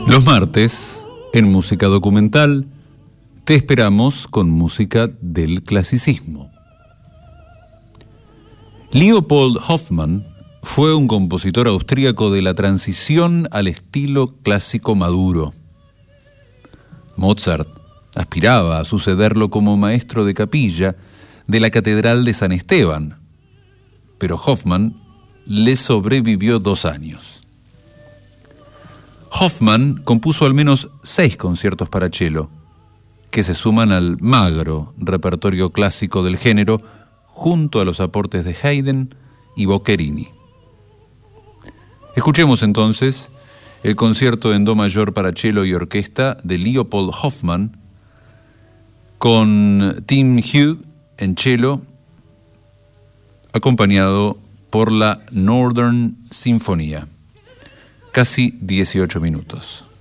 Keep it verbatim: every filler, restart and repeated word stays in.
Los martes, en Música Documental, te esperamos con música del clasicismo. Leopold Hoffmann fue un compositor austríaco de la transición al estilo clásico maduro. Mozart aspiraba a sucederlo como maestro de capilla de la Catedral de San Esteban, pero Hoffmann le sobrevivió dos años. Hoffmann compuso al menos seis conciertos para cello, que se suman al magro repertorio clásico del género, junto a los aportes de Haydn y Boccherini. Escuchemos entonces el concierto en do mayor para cello y orquesta de Leopold Hoffmann, con Tim Hughes en cello, acompañado por la Northern Sinfonía. Casi dieciocho minutos.